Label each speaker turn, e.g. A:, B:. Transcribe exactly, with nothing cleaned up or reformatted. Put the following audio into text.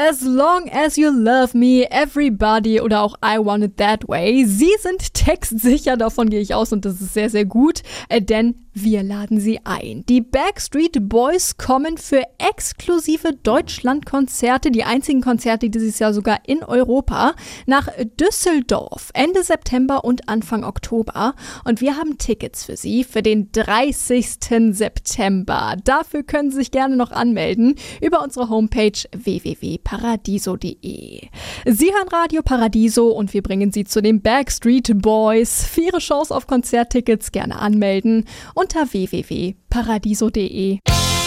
A: As Long As You Love Me, Everybody oder auch I Want It That Way. Sie sind textsicher, davon gehe ich aus und das ist sehr, sehr gut, äh, denn wir laden sie ein. Die Backstreet Boys kommen für exklusive Deutschlandkonzerte, die einzigen Konzerte dieses Jahr sogar in Europa, nach Düsseldorf Ende September und Anfang Oktober. Und wir haben Tickets für Sie für den dreißigsten September. Dafür können Sie sich gerne noch anmelden über unsere Homepage w w w punkt paradiso punkt d e. Sie hören Radio Paradiso und wir bringen Sie zu den Backstreet Boys. Für Ihre Chance auf Konzerttickets gerne anmelden unter w w w punkt paradiso punkt d e.